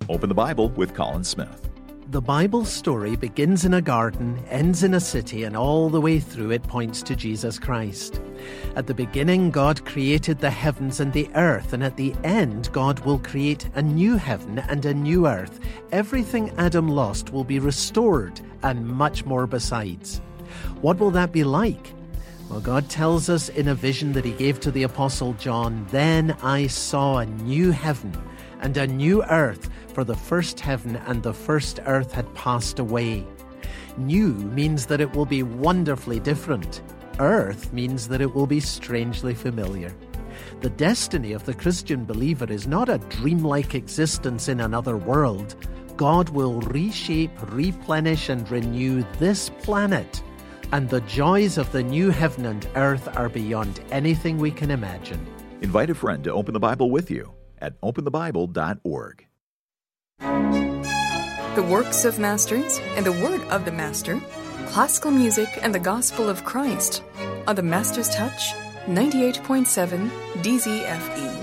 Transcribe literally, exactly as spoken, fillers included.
Open the Bible with Colin Smith. The Bible story begins in a garden, ends in a city, and all the way through it points to Jesus Christ. At the beginning, God created the heavens and the earth, and at the end, God will create a new heaven and a new earth. Everything Adam lost will be restored, and much more besides. What will that be like? Well, God tells us in a vision that he gave to the Apostle John, "Then I saw a new heaven and a new earth, for the first heaven and the first earth had passed away." New means that it will be wonderfully different. Earth means that it will be strangely familiar. The destiny of the Christian believer is not a dreamlike existence in another world. God will reshape, replenish, and renew this planet. And the joys of the new heaven and earth are beyond anything we can imagine. Invite a friend to open the Bible with you at open the bible dot org. The works of masters and the word of the master, classical music and the gospel of Christ on the Master's Touch ninety-eight point seven D Z F E.